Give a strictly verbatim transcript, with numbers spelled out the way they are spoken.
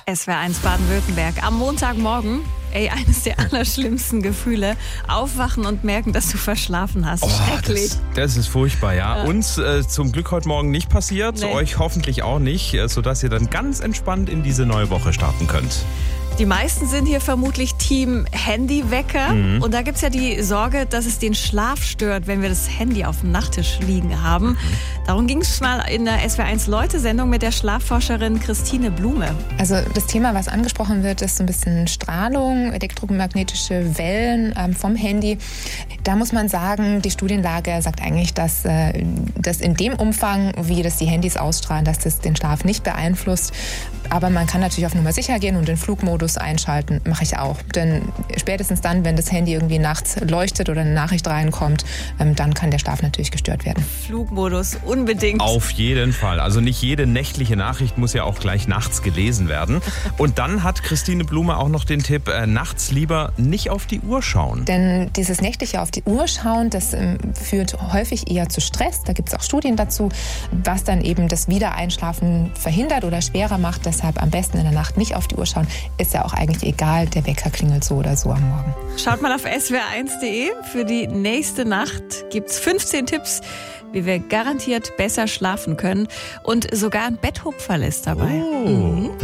S W R eins Baden-Württemberg. Am Montagmorgen, ey, eines der allerschlimmsten Gefühle. Aufwachen und merken, dass du verschlafen hast. Oh, Schrecklich. Das, das ist furchtbar, ja. Ja. Uns äh, zum Glück heute Morgen nicht passiert, Nee. euch hoffentlich auch nicht, äh, sodass ihr dann ganz entspannt in diese neue Woche starten könnt. Die meisten sind hier vermutlich Team Handywecker. Mhm. Und da gibt es ja die Sorge, dass es den Schlaf stört, wenn wir das Handy auf dem Nachttisch liegen haben. Mhm. Darum ging es mal in der S W R eins Leute-Sendung mit der Schlafforscherin Christine Blume. Also das Thema, was angesprochen wird, ist so ein bisschen Strahlung, elektromagnetische Wellen ähm, vom Handy. Da muss man sagen, die Studienlage sagt eigentlich, dass äh, das in dem Umfang, wie das die Handys ausstrahlen, dass das den Schlaf nicht beeinflusst. Aber man kann natürlich auf Nummer sicher gehen und den Flugmodus einschalten, mache ich auch. Denn spätestens dann, wenn das Handy irgendwie nachts leuchtet oder eine Nachricht reinkommt, ähm, dann kann der Schlaf natürlich gestört werden. Flugmodus unbedingt. Auf jeden Fall. Also nicht jede nächtliche Nachricht muss ja auch gleich nachts gelesen werden. Und dann hat Christine Blume auch noch den Tipp, äh, nachts lieber nicht auf die Uhr schauen. Denn dieses nächtliche auf die Uhr schauen, das ähm, führt häufig eher zu Stress. Da gibt es auch Studien dazu, was dann eben das Wiedereinschlafen verhindert oder schwerer macht. Deshalb am besten in der Nacht nicht auf die Uhr schauen. Ist ja auch eigentlich egal, der Wecker klingelt so oder so am Morgen. Schaut mal auf S W R eins punkt de. Für die nächste Nacht gibt es fünfzehn Tipps, wie wir garantiert besser schlafen können. Und sogar ein Betthupferl ist dabei. Oh. Mhm.